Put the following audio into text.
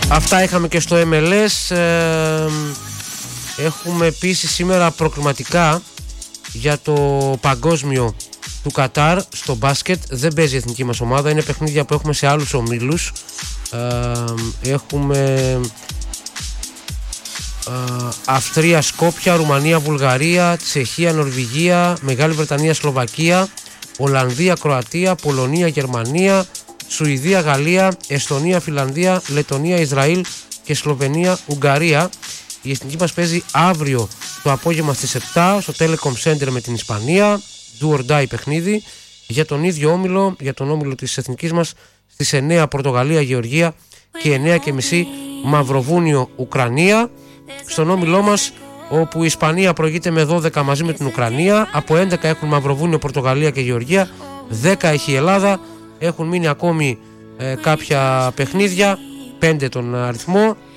Αυτά είχαμε και στο MLS. Έχουμε επίσης σήμερα προκριματικά για το παγκόσμιο του Κατάρ στο μπάσκετ. Δεν παίζει η εθνική μας ομάδα, είναι παιχνίδια που έχουμε σε άλλους ομίλους. Έχουμε Αυστρία, Σκόπια, Ρουμανία, Βουλγαρία, Τσεχία, Νορβηγία, Μεγάλη Βρετανία, Σλοβακία, Ολλανδία, Κροατία, Πολωνία, Γερμανία, Σουηδία, Γαλλία, Εστονία, Φιλανδία, Λετονία, Ισραήλ και Σλοβενία, Ουγγαρία. Η εθνική μας παίζει αύριο το απόγευμα στις 7 στο Telecom Center με την Ισπανία. Do or die παιχνίδι. Για τον ίδιο όμιλο, για τον όμιλο της εθνικής μας, στις 9 Πορτογαλία, Γεωργία και 9:30 Μαυροβούνιο, Ουκρανία. Στον όμιλό μας, όπου η Ισπανία προηγείται με 12 μαζί με την Ουκρανία, από 11 έχουν Μαυροβούνιο, Πορτογαλία και Γεωργία, 10 έχει η Ελλάδα. Έχουν μείνει ακόμη κάποια παιχνίδια, 5 τον αριθμό.